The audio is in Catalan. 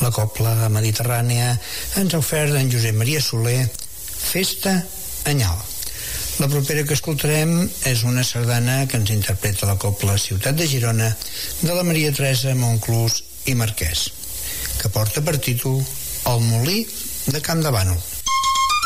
La cobla mediterrània ens ha ofert en Josep Maria Soler, Festa Anyal. La propera que escoltarem és una sardana que ens interpreta la cobla Ciutat de Girona de la Maria Teresa Monclús i Marquès, que porta per títol El molí de Campdevànol.